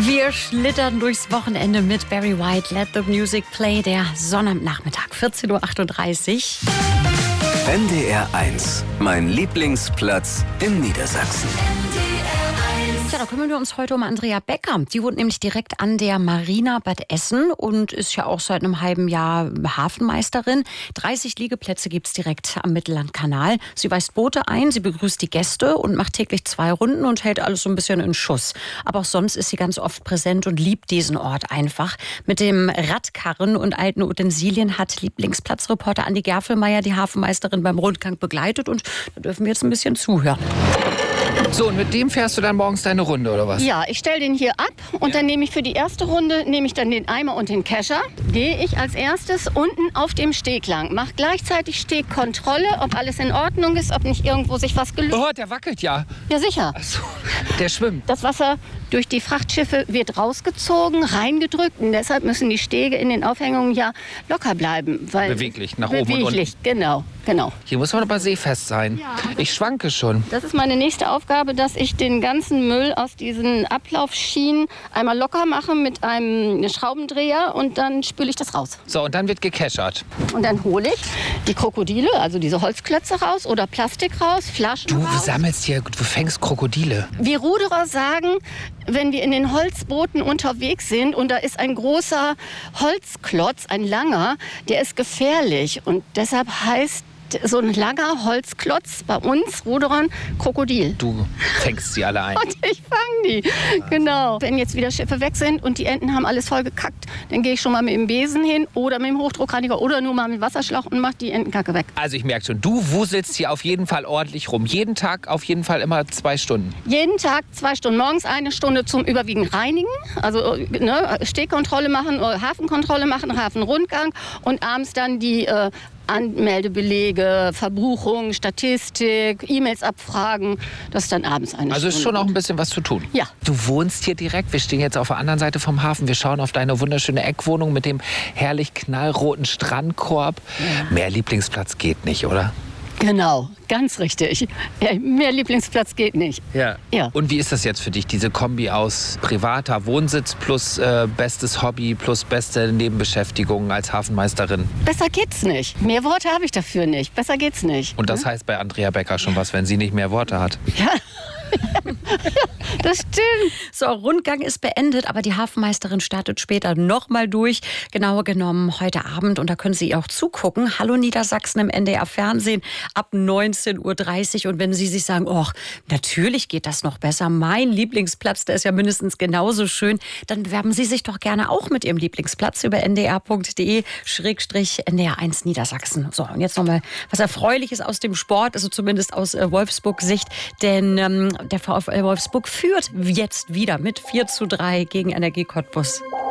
Wir schlittern durchs Wochenende mit Barry White, Let the Music Play, der Sonnabendnachmittag, 14.38 Uhr. NDR 1, mein Lieblingsplatz in Niedersachsen. Ja, da kümmern wir uns heute um Andrea Becker. Die wohnt nämlich direkt an der Marina Bad Essen und ist ja auch seit einem halben Jahr Hafenmeisterin. 30 Liegeplätze gibt's direkt am Mittellandkanal. Sie weist Boote ein, sie begrüßt die Gäste und macht täglich 2 Runden und hält alles so ein bisschen in Schuss. Aber auch sonst ist sie ganz oft präsent und liebt diesen Ort einfach. Mit dem Radkarren und alten Utensilien hat Lieblingsplatzreporter Andi Gerfelmeier die Hafenmeisterin beim Rundgang begleitet und da dürfen wir jetzt ein bisschen zuhören. So, und mit dem fährst du dann morgens deine Runde, oder was? Ja, ich stelle den hier ab und dann nehme ich für die erste Runde dann den Eimer und den Kescher. Gehe ich als erstes unten auf dem Steg lang, mache gleichzeitig Stegkontrolle, ob alles in Ordnung ist, ob nicht irgendwo sich was gelöst hat. Oh, der wackelt ja. Ja, sicher. Ach so, der schwimmt. Das Wasser durch die Frachtschiffe wird rausgezogen, reingedrückt und deshalb müssen die Stege in den Aufhängungen ja locker bleiben. Weil beweglich, nach oben und unten. Genau. Hier muss man aber seefest sein. Ja. Ich schwanke schon. Das ist meine nächste Aufgabe, dass ich den ganzen Müll aus diesen Ablaufschienen einmal locker mache mit einem Schraubendreher und dann spüle ich das raus. So, und dann wird gekeschert. Und dann hole ich die Krokodile, also diese Holzklötze raus oder Plastik raus, Flaschen Du raus. sammelst hier, du fängst Krokodile. Wir Ruderer sagen, wenn wir in den Holzbooten unterwegs sind und da ist ein großer Holzklotz, ein langer, der ist gefährlich. Und deshalb heißt so ein langer Holzklotz bei uns Ruderern Krokodil. Du fängst sie alle ein. Und ich fange die. Genau. Wenn jetzt wieder Schiffe weg sind und die Enten haben alles voll gekackt, dann gehe ich schon mal mit dem Besen hin oder mit dem Hochdruckreiniger oder nur mal mit dem Wasserschlauch und mache die Entenkacke weg. Also ich merke schon, du wuselst hier auf jeden Fall ordentlich rum. Jeden Tag auf jeden Fall immer 2 Stunden. Jeden Tag 2 Stunden. Morgens 1 Stunde zum überwiegend Reinigen, also Stegkontrolle machen, Hafenkontrolle machen, Hafenrundgang und abends dann die Anmeldebelege, Verbuchung, Statistik, E-Mails abfragen. Das ist dann abends eine Also Stunde. ist schon auch ein bisschen was zu tun. Ja. Du wohnst hier direkt. Wir stehen jetzt auf der anderen Seite vom Hafen. Wir schauen auf deine wunderschöne Eckwohnung mit dem herrlich knallroten Strandkorb. Ja. Mehr Lieblingsplatz geht nicht, oder? Genau, ganz richtig. Ja, mehr Lieblingsplatz geht nicht. Ja. Und wie ist das jetzt für dich, diese Kombi aus privater Wohnsitz plus bestes Hobby plus beste Nebenbeschäftigung als Hafenmeisterin? Besser geht's nicht. Mehr Worte habe ich dafür nicht. Besser geht's nicht. Und das heißt bei Andrea Becker schon was, wenn sie nicht mehr Worte hat. Ja. Das stimmt. So, Rundgang ist beendet, aber die Hafenmeisterin startet später nochmal durch. Genauer genommen heute Abend und da können Sie ihr auch zugucken. Hallo Niedersachsen im NDR Fernsehen ab 19.30 Uhr. Und wenn Sie sich sagen, oh, natürlich geht das noch besser, mein Lieblingsplatz, der ist ja mindestens genauso schön, dann bewerben Sie sich doch gerne auch mit Ihrem Lieblingsplatz über ndr.de/NDR1 Niedersachsen. So, und jetzt nochmal was Erfreuliches aus dem Sport, also zumindest aus Wolfsburg-Sicht, denn der VfL Wolfsburg führt jetzt wieder mit 4:3 gegen Energie Cottbus.